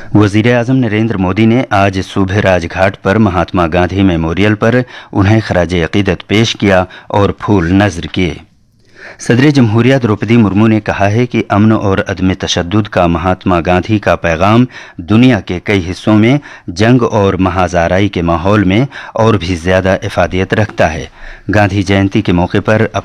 वज़ीर-ए-आज़म नरेंद्र मोदी ने आज सुबह राजघाट पर महात्मा गांधी मेमोरियल पर उन्हें खराज अकीदत पेश किया और फूल नज़र किए। सदर जमहूरिया द्रौपदी मुर्मू ने कहा है कि अमन और अदम तशद्दुद का महात्मा गांधी का पैगाम दुनिया के कई हिस्सों में जंग और महाज़ाराई के माहौल में और भी ज़्यादा इफ़ादियत रखता है। गांधी जयंती के मौके पर